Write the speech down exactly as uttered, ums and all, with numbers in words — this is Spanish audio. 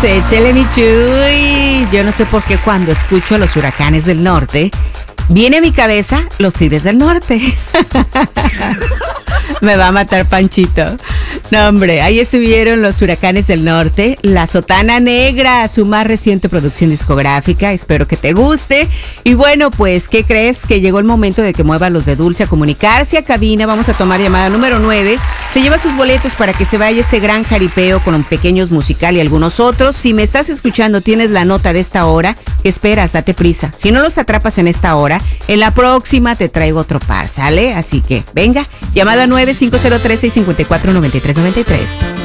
Échele mi Chuy. Yo no sé por qué cuando escucho a los Huracanes del Norte, viene a mi cabeza los Tigres del Norte. Me va a matar Panchito. No, hombre, ahí estuvieron los Huracanes del Norte, La Sotana Negra, su más reciente producción discográfica. Espero que te guste. Y bueno, pues, ¿qué crees? Que llegó el momento de que mueva los de Dulce a comunicarse a cabina. Vamos a tomar llamada número nueve. Se lleva sus boletos para que se vaya este gran jaripeo con un pequeños musical y algunos otros. Si me estás escuchando, tienes la nota de esta hora. ¿Qué esperas? Date prisa. Si no los atrapas en esta hora, en la próxima te traigo otro par, ¿sale? Así que, venga, llamada nueve cinco cero tres, seis cinco cuatro, nueve tres nueve tres.